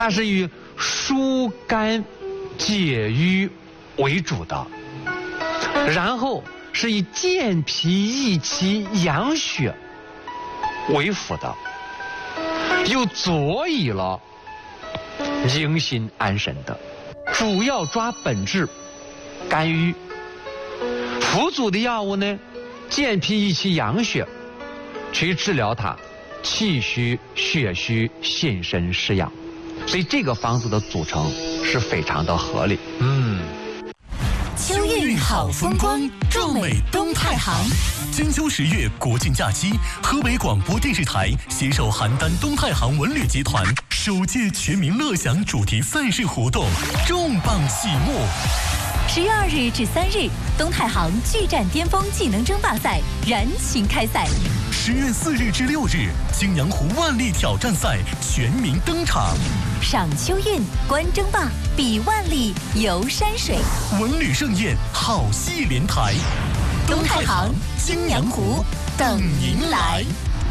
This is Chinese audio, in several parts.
它是以疏肝解郁为主的，然后是以健脾益气养血为辅的，又佐以了宁心安神的，主要抓本质肝郁。辅佐的药物呢，健脾益气养血，去治疗它气虚血虚心肾失养。所以这个方子的组成是非常的合理。 秋韵好风光，壮美东太行。 金秋10月国庆假期，河北广播电视台携手邯郸东太行文旅集团首届全民乐享主题赛事活动重磅启幕。 10月2日至3日，东太行巨战巅峰技能争霸赛燃情开赛。 10月4日至6日，泾阳湖万历挑战赛全民登场。 赏秋韵，观争霸，比万历，游山水， 文旅盛宴，好戏连台。 东太行、泾阳湖等您来。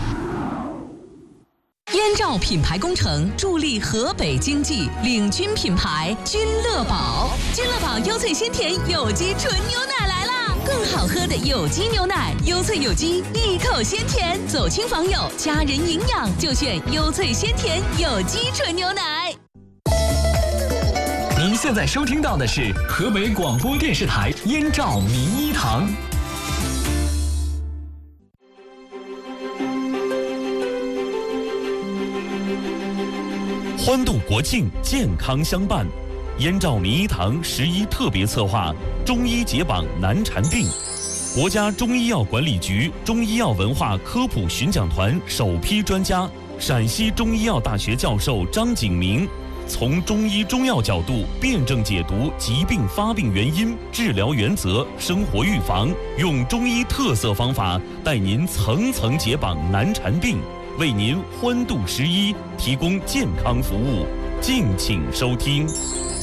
燕赵品牌工程助力河北经济，领军品牌君乐宝。君乐宝优萃鲜甜有机纯牛奶来啦！更好喝的有机牛奶，优萃有机，一口鲜甜。走亲访友，家人营养就选优萃鲜甜有机纯牛奶。 您现在收听到的是河北广播电视台燕赵名医堂。 欢度国庆，健康相伴。燕赵名医堂11特别策划中医解绑难缠病。国家中医药管理局中医药文化科普巡讲团首批专家，陕西中医药大学教授张景明，从中医中药角度辩证解读疾病发病原因、治疗原则、生活预防，用中医特色方法带您层层解绑难缠病，为您欢度11提供健康服务，敬请收听。